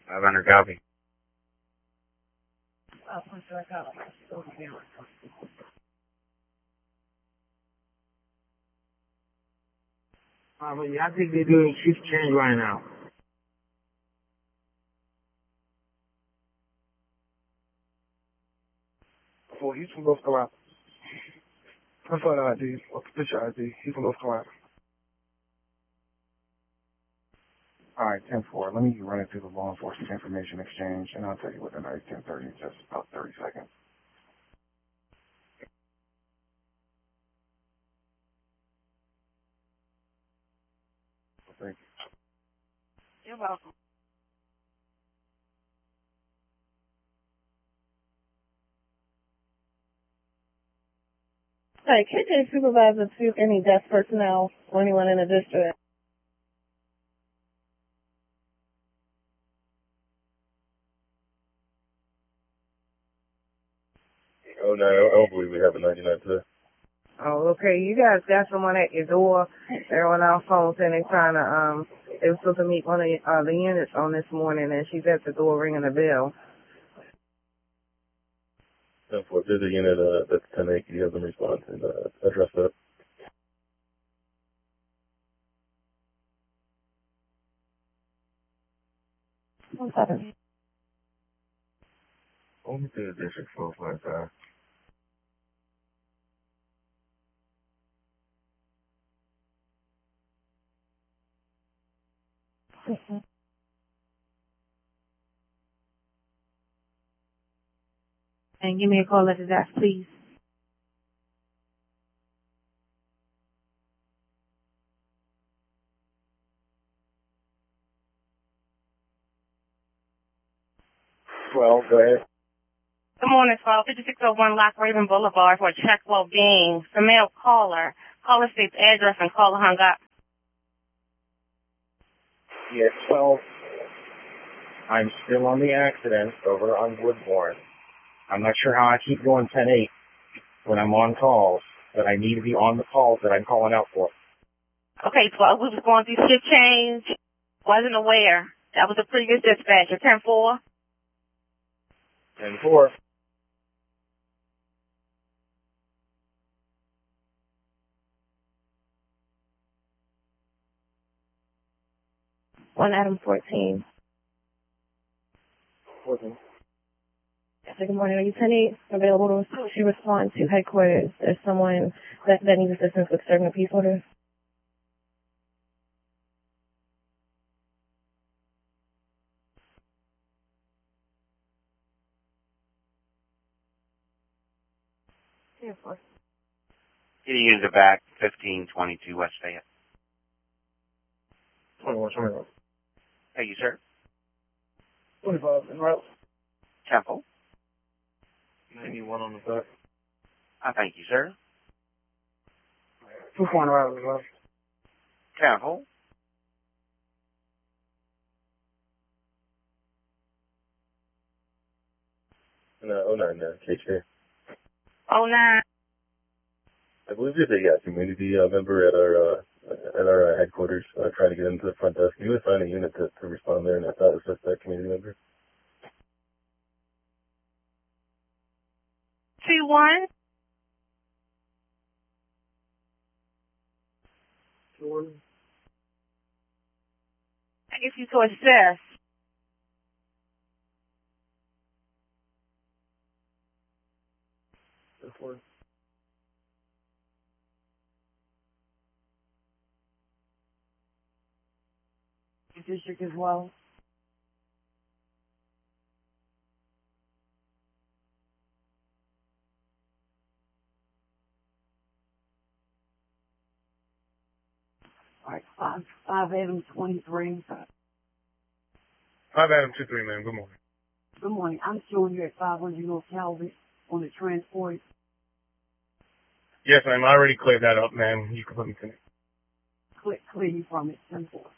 500 copy. But yeah, I think they're doing shift change right now. Well, he's from North Carolina. That's not ID. Official ID. He's from North Carolina. All right, 10-4. Let me run it through the law enforcement information exchange, and I'll tell you what the night 10:30 in just about 30 seconds. Thank you. You're welcome. Hi, KJ supervisor to any desk personnel or anyone in the district. Oh, no, I don't believe we have a 99 today. Oh, okay. You guys got someone at your door. They're on our phone saying they're trying to, they were supposed to meet one of the units on this morning, and she's at the door ringing the bell. 10-4, there's a unit that's 10-8. You have them respond and address that. Only to the district 455. And give me a call at the desk, please. Well, go ahead. Good morning, 5601 Lock Raven Boulevard for check well-being. The male caller. Caller states address and caller hung up. Yeah, 12. I'm still on the accident over on Woodbourne. I'm not sure how I keep going 10-8 when I'm on calls, but I need to be on the calls that I'm calling out for. Okay, 12. We was going through shift change. Wasn't aware. That was the previous dispatcher. 10-4. 10-4. One Adam 14. 14. Good morning. Are you 10-8 available to respond to headquarters? There's someone that needs assistance with serving a peace order. Yeah, of course. Getting into the back, 1522 West Fayette. 21. Thank you, sir. 25 en route. Temple. 91 on the back. Thank you, sir. 2-4 en route as well. Temple. No, 09, KJ. 09. I believe there's a community member at our headquarters trying to get into the front desk. You would find a unit to respond there, and I thought it was just that community member. 2-1. 2-1. I guess you to assess. District as well. All right, 5 Adam 23. 5 Adam 23, ma'am. Good morning. Good morning. I'm showing you at 500 North Calvert on the transport. Yes, ma'am. I already cleared that up, ma'am. You can put me to me. Clear you from it. 10-4.